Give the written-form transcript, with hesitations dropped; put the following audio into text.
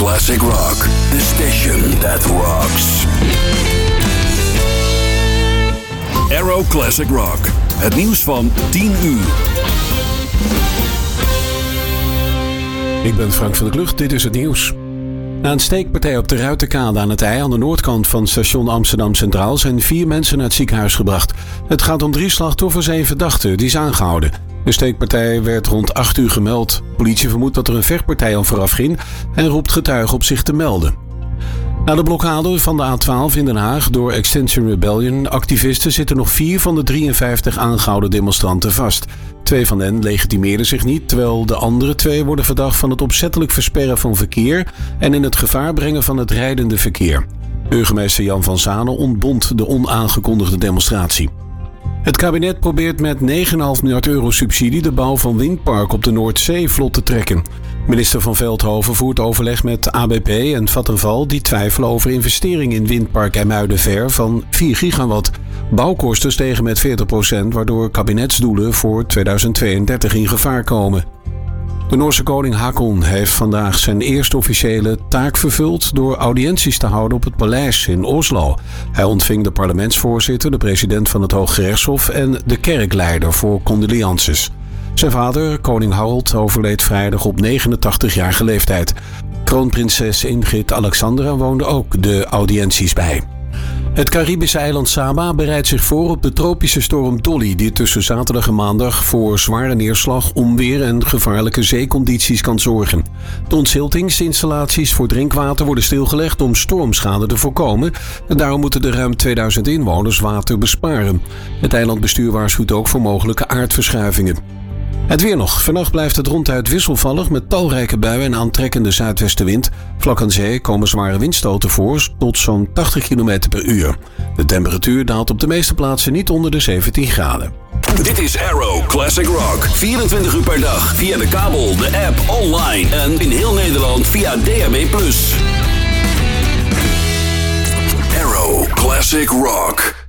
Classic Rock, the station that rocks. Arrow Classic Rock, het nieuws van 10 uur. Ik ben Frank van der Klucht, dit is het nieuws. Na een steekpartij op de Ruiterkade aan het IJ aan de noordkant van station Amsterdam Centraal zijn 4 mensen naar het ziekenhuis gebracht. Het gaat om 3 slachtoffers en 1 verdachte, die is aangehouden. De steekpartij werd rond 8 uur gemeld. Politie vermoedt dat er een vechtpartij al vooraf ging en roept getuigen op zich te melden. Na de blokkade van de A12 in Den Haag door Extinction Rebellion activisten zitten nog 4 van de 53 aangehouden demonstranten vast. 2 van hen legitimeerden zich niet, terwijl de andere 2 worden verdacht van het opzettelijk versperren van verkeer en in het gevaar brengen van het rijdende verkeer. Burgemeester Jan van Zanen ontbond de onaangekondigde demonstratie. Het kabinet probeert met 9,5 miljard euro subsidie de bouw van windpark op de Noordzee vlot te trekken. Minister Van Veldhoven voert overleg met ABP en Vattenfall die twijfelen over investering in windpark IJmuiden-Ver van 4 gigawatt. Bouwkosten stegen met 40%, waardoor kabinetsdoelen voor 2032 in gevaar komen. De Noorse koning Haakon heeft vandaag zijn eerste officiële taak vervuld door audiënties te houden op het paleis in Oslo. Hij ontving de parlementsvoorzitter, de president van het Hooggerechtshof en de kerkleider voor condolences. Zijn vader, koning Harold, overleed vrijdag op 89-jarige leeftijd. Kroonprinses Ingrid Alexandra woonde ook de audiënties bij. Het Caribische eiland Saba bereidt zich voor op de tropische storm Dolly, die tussen zaterdag en maandag voor zware neerslag, onweer en gevaarlijke zeecondities kan zorgen. De ontziltingsinstallaties voor drinkwater worden stilgelegd om stormschade te voorkomen en daarom moeten de ruim 2000 inwoners water besparen. Het eilandbestuur waarschuwt ook voor mogelijke aardverschuivingen. Het weer nog. Vannacht blijft het ronduit wisselvallig met talrijke buien en aantrekkende zuidwestenwind. Vlak aan zee komen zware windstoten voor tot zo'n 80 km per uur. De temperatuur daalt op de meeste plaatsen niet onder de 17 graden. Dit is Arrow Classic Rock. 24 uur per dag via de kabel, de app, online en in heel Nederland via DAB+. Arrow Classic Rock.